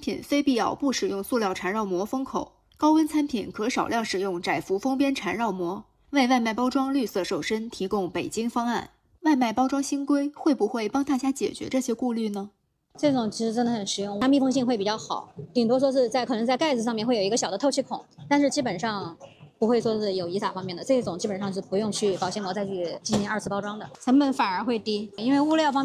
品非必要不使用塑料缠绕膜封口，高温餐品可少量使用窄幅封边缠绕膜，为外卖包装绿色瘦身提供北京方案。外卖包装新规会不会帮大家解决这些顾虑呢？ 这种其实真的很实用，它密封性会比较好，顶多说是可能在盖子上面会有一个小的透气孔，但是基本上不会说是有遗撒方面的，这种基本上是不用去保鲜膜再去进行二次包装的，成本反而会低，因为物料方面